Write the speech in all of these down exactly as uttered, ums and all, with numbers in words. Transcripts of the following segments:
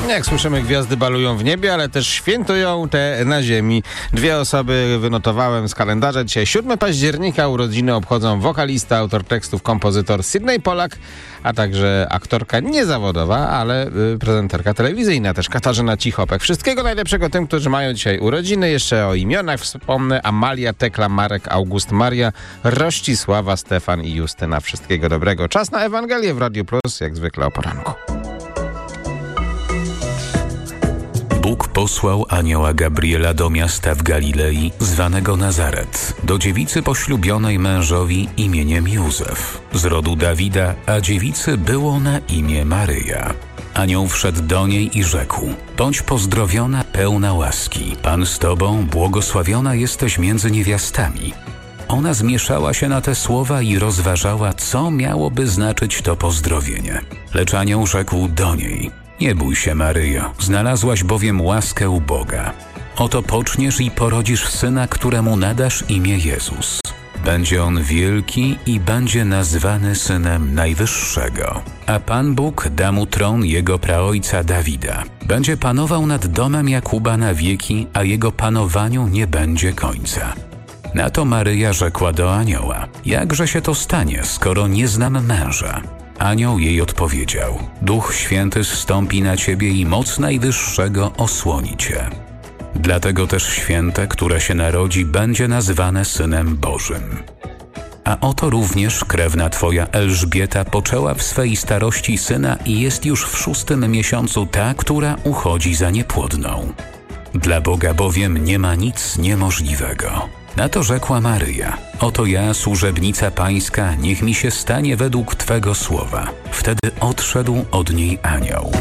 Jak słyszymy, gwiazdy balują w niebie, ale też świętują te na ziemi. Dwie osoby wynotowałem z kalendarza. Dzisiaj siódmego października urodziny obchodzą wokalista, autor tekstów, kompozytor Sydney Pollack, a także aktorka niezawodowa, ale y, prezenterka telewizyjna też, Katarzyna Cichopek. Wszystkiego najlepszego tym, którzy mają dzisiaj urodziny. Jeszcze o imionach wspomnę. Amalia, Tekla, Marek, August, Maria, Rościsława, Stefan i Justyna. Wszystkiego dobrego. Czas na Ewangelię w Radiu Plus, jak zwykle o poranku. Bóg posłał anioła Gabriela do miasta w Galilei, zwanego Nazaret, do dziewicy poślubionej mężowi imieniem Józef, z rodu Dawida, a dziewicy było na imię Maryja. Anioł wszedł do niej i rzekł: bądź pozdrowiona, pełna łaski, Pan z tobą, błogosławiona jesteś między niewiastami. Ona zmieszała się na te słowa i rozważała, co miałoby znaczyć to pozdrowienie. Lecz anioł rzekł do niej: nie bój się, Maryjo, znalazłaś bowiem łaskę u Boga. Oto poczniesz i porodzisz syna, któremu nadasz imię Jezus. Będzie on wielki i będzie nazwany Synem Najwyższego. A Pan Bóg da mu tron jego praojca Dawida. Będzie panował nad domem Jakuba na wieki, a jego panowaniu nie będzie końca. Na to Maryja rzekła do anioła: jakże się to stanie, skoro nie znam męża? Anioł jej odpowiedział: Duch Święty zstąpi na ciebie i moc Najwyższego osłoni cię. Dlatego też święte, które się narodzi, będzie nazwane Synem Bożym. A oto również krewna twoja Elżbieta poczęła w swej starości syna i jest już w szóstym miesiącu ta, która uchodzi za niepłodną. Dla Boga bowiem nie ma nic niemożliwego. Na to rzekła Maryja: oto ja, służebnica pańska, niech mi się stanie według twego słowa. Wtedy odszedł od niej anioł.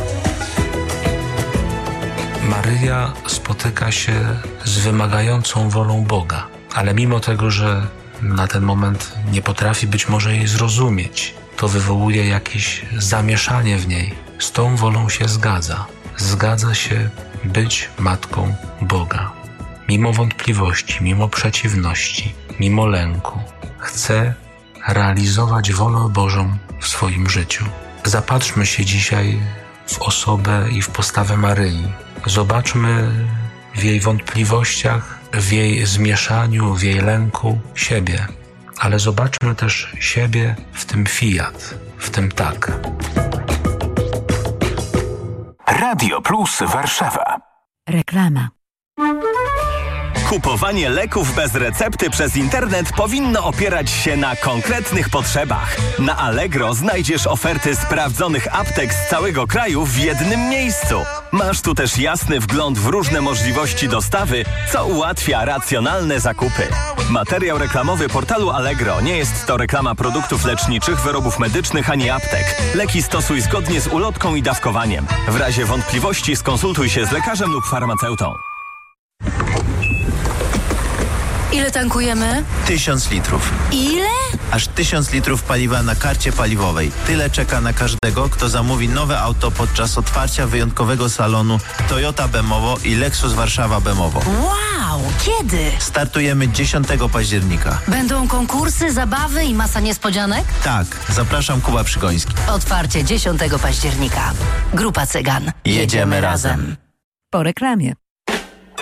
Maryja spotyka się z wymagającą wolą Boga, ale mimo tego, że na ten moment nie potrafi być może jej zrozumieć, to wywołuje jakieś zamieszanie w niej. Z tą wolą się zgadza. Zgadza się być matką Boga. Mimo wątpliwości, mimo przeciwności, mimo lęku, chce realizować wolę Bożą w swoim życiu. Zapatrzmy się dzisiaj w osobę i w postawę Maryi. Zobaczmy w jej wątpliwościach, w jej zmieszaniu, w jej lęku siebie, ale zobaczmy też siebie w tym fiat, w tym tak. Radio Plus Warszawa. Reklama. Kupowanie leków bez recepty przez internet powinno opierać się na konkretnych potrzebach. Na Allegro znajdziesz oferty sprawdzonych aptek z całego kraju w jednym miejscu. Masz tu też jasny wgląd w różne możliwości dostawy, co ułatwia racjonalne zakupy. Materiał reklamowy portalu Allegro nie jest to reklama produktów leczniczych, wyrobów medycznych ani aptek. Leki stosuj zgodnie z ulotką i dawkowaniem. W razie wątpliwości skonsultuj się z lekarzem lub farmaceutą. Ile tankujemy? Tysiąc litrów. Ile? Aż tysiąc litrów paliwa na karcie paliwowej. Tyle czeka na każdego, kto zamówi nowe auto podczas otwarcia wyjątkowego salonu Toyota Bemowo i Lexus Warszawa Bemowo. Wow! Kiedy? Startujemy dziesiątego października. Będą konkursy, zabawy i masa niespodzianek? Tak, zapraszam, Kuba Przygoński. Otwarcie dziesiątego października. Grupa Cygan. Jedziemy razem. Po reklamie.